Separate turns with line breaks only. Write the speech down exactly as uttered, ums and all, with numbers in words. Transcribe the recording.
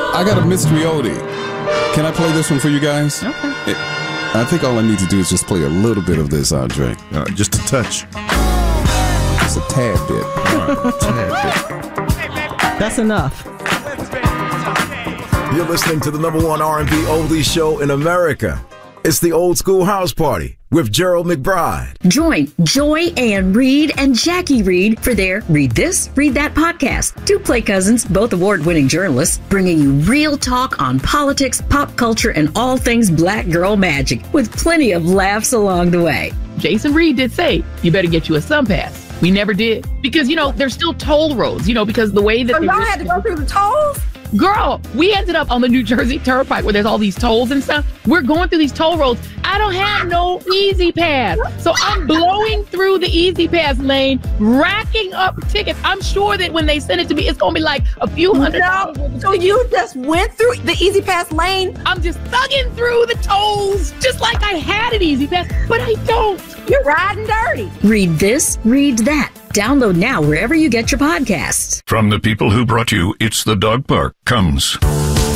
I got a mystery oldie. Can I play this one for you guys?
Okay.
It, I think all I need to do is just play a little bit of this, Andre.
Uh, just a touch.
Just a tad bit.
Uh, tad bit.
That's enough.
You're listening to the number one R and B oldie show in America. It's the Old School House Party with Gerald McBride.
Join Joy Ann Reid and Jackie Reid for their Read This, Read That podcast. Two play cousins, both award-winning journalists, bringing you real talk on politics, pop culture, and all things black girl magic, with plenty of laughs along the way.
Jason Reid did say, you better get you a SunPass. We never did. Because, you know, there's still toll roads, you know, because the way that...
So y'all had to go through the tolls?
Girl, we ended up on the New Jersey Turnpike where there's all these tolls and stuff. We're going through these toll roads. I don't have no Easy Pass. So I'm blowing through the Easy Pass lane, racking up tickets. I'm sure that when they send it to me, it's going to be like a few hundred dollars.
No, so you just went through the Easy Pass lane?
I'm just thugging through the tolls, just like I had an Easy Pass, but I don't.
You're riding dirty.
Read This, Read That. Download now wherever you get your podcasts.
From the people who brought you It's the Dog Park comes